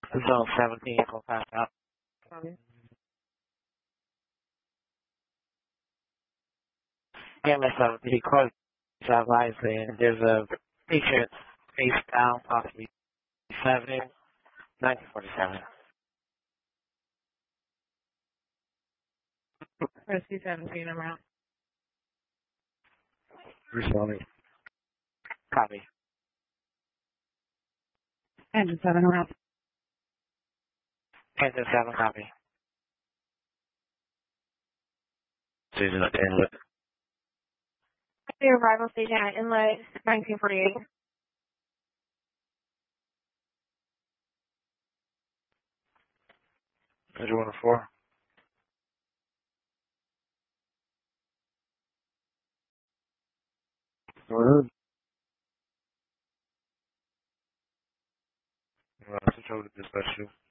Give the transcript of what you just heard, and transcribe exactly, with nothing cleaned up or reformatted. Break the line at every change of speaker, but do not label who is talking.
Zone seventeen, Echo Pass out. M S seventeen, close out wisely, and there's a patient face down, possibly seven, nineteen forty-seven.
Rescue seventeen, I'm out.
Responding.
Copy.
Engine seven, I'm out.
Engine seven, copy.
Station at inlet.
The arrival station at inlet nineteen forty-eight.
Engine one oh four. Go ahead. Uh, switch over to dispatch two.